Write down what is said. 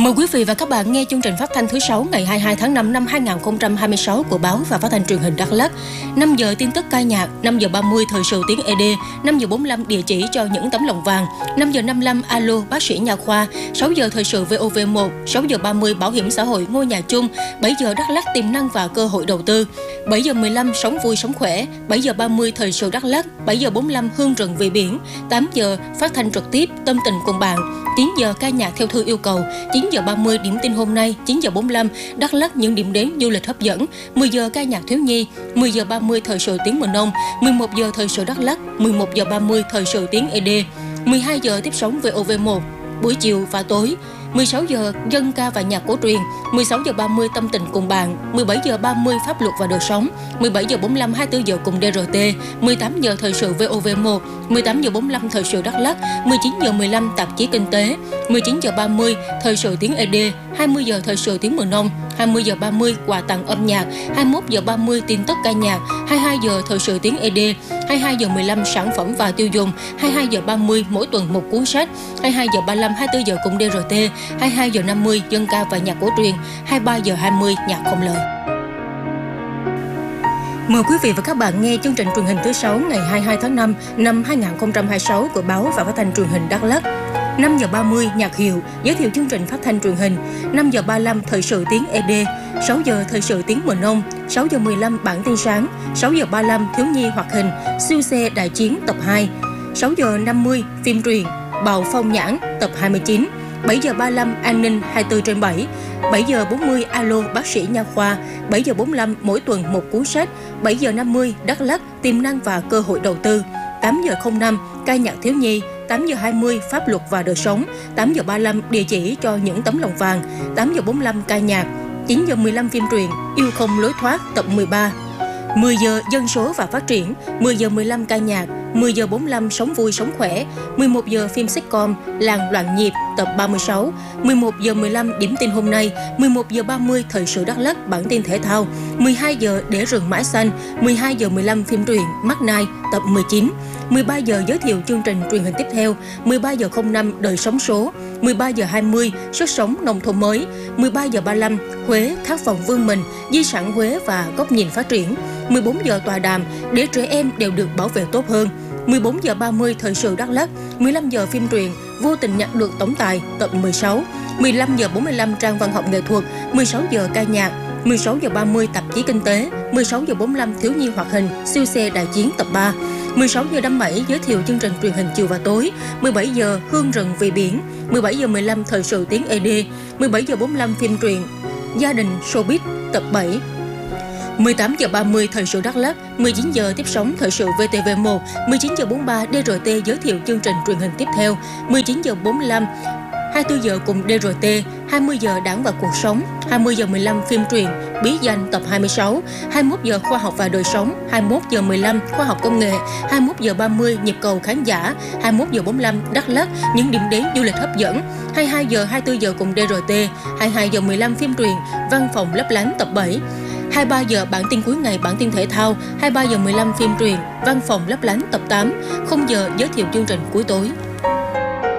Mời quý vị và các bạn nghe chương trình phát thanh thứ 6 ngày 22 tháng 5 năm 2026 của Báo và Phát thanh Truyền hình Đắk Lắk. 5 giờ tin tức ca nhạc, 5 giờ 30 thời sự tiếng ED, 5 giờ 45 địa chỉ cho những tấm lòng vàng, 5 giờ 55 alo bác sĩ nha khoa, 6 giờ thời sự VOV1, 6 giờ 30 bảo hiểm xã hội ngôi nhà chung, 7 giờ Đắk Lắk tiềm năng và cơ hội đầu tư, 7 giờ 15 sống vui sống khỏe, 7 giờ 30 thời sự Đắk Lắk, 7 giờ 45 hương rừng về biển, 8 giờ phát thanh trực tiếp tâm tình cùng bạn, 9 giờ ca nhạc theo thư yêu cầu, 9 giờ 30 điểm tin hôm nay, 9 giờ 45 Đắk Lắk những điểm đến du lịch hấp dẫn, 10 giờ ca nhạc thiếu nhi, 10 giờ 30 thời sự tiếng miền Đông, 11 giờ thời sự Đắk Lắk, 11 giờ 30 thời sự tiếng ED, 12 giờ tiếp sóng VOV1 buổi chiều và tối, 16 giờ dân ca và nhạc cổ truyền, 16 giờ 30 tâm tình cùng bạn, 17 giờ 30 pháp luật và đời sống, 17 giờ 45 24 giờ cùng DRT, 18 giờ thời sự VOV1, 18 giờ 45 thời sự Đắk Lắk, 19 giờ 15 tạp chí kinh tế, 19 giờ 30 thời sự tiếng ED, 20 giờ thời sự tiếng miền Đông, 20 giờ 30 quà tặng âm nhạc, 21 giờ 30 tin tức ca nhạc, 22 giờ thời sự tiếng ED, 22 giờ 15 sản phẩm và tiêu dùng, 22 giờ 30 mỗi tuần một cuốn sách, 22 giờ 35 24 giờ cùng DRT, 22 giờ 50 dân ca và nhạc cổ truyền, 23 giờ 20 nhạc không lời. Mời quý vị và các bạn nghe chương trình truyền hình thứ 6 ngày 22 tháng 5 năm 2026 của Báo và Phát thanh Truyền hình Đắk Lắk. 5 giờ 30 nhạc hiệu giới thiệu chương trình phát thanh truyền hình, 5 giờ 35 thời sự tiếng ED, 6 giờ thời sự tiếng miền Đông, 6 giờ 15 bản tin sáng, 6 giờ 35 thiếu nhi hoạt hình, siêu xe đại chiến tập 2, 6 giờ 50 phim truyền, Bào Phong Nhãn tập 29, 7 giờ 35 an ninh 24/7, 7 giờ 40 alo bác sĩ nha khoa, 7 giờ 45 mỗi tuần một cuốn sách, 7 giờ 50 Đắk Lắk tiềm năng và cơ hội đầu tư, 8 giờ 05 ca nhạc thiếu nhi, 8 giờ 20 pháp luật và đời sống, 8 giờ 35 địa chỉ cho những tấm lòng vàng, 8 giờ 45 ca nhạc, 9 giờ 15 phim truyền Yêu không lối thoát tập 13, 10 giờ dân số và phát triển, 10 giờ 15 ca nhạc, 10 giờ 45 sống vui sống khỏe, 11 giờ phim sitcom Làng loạn nhịp tập 36, 11 giờ 15 điểm tin hôm nay, 11 giờ 30 thời sự Đắk Lắk bản tin thể thao, 12 giờ để rừng mãi xanh, 12 giờ 15 phim truyện Mắt Nai tập 19, 13 giờ giới thiệu chương trình truyền hình tiếp theo, 13 giờ 05 đời sống số, 13 giờ 20 sức sống nông thôn mới, 13 giờ 35 Huế khát vọng vươn mình, di sản Huế và góc nhìn phát triển, 14 giờ tọa đàm để trẻ em đều được bảo vệ tốt hơn, 14 giờ 30 thời sự Đắk Lắk, 15 giờ phim truyện Vô tình nhặt được tổng tài tập 16, 15 giờ 45 trang văn học nghệ thuật, 16 giờ ca nhạc, 16 giờ 30 tạp chí kinh tế, 16 giờ 45 thiếu nhi hoạt hình siêu xe đại chiến tập 3, 16 giờ 57 giới thiệu chương trình truyền hình chiều và tối, 17 giờ hương rừng về biển, 17 giờ 15 thời sự tiếng ED, 17 giờ 45 phim truyện Gia đình showbiz tập 7, 18 giờ 30 thời sự Đắk Lắk, 19 giờ tiếp sóng thời sự VTV1, 19 giờ 43 DRT giới thiệu chương trình truyền hình tiếp theo, 19 giờ 45 24 giờ cùng DRT, 20 giờ Đảng và cuộc sống, 20 giờ 15 phim truyền Bí danh tập 26, 21 giờ khoa học và đời sống, 21 giờ 15 khoa học công nghệ, 21 giờ 30 nhịp cầu khán giả, 21 giờ 45 Đắk Lắk những điểm đến du lịch hấp dẫn, 22 giờ 24 giờ cùng DRT, 22 giờ 15 phim truyền Văn phòng lấp lánh tập 7, 23 giờ bản tin cuối ngày bản tin thể thao, 23 giờ 15 phim truyền Văn phòng lấp lánh tập 8, 0 giờ giới thiệu chương trình cuối tối.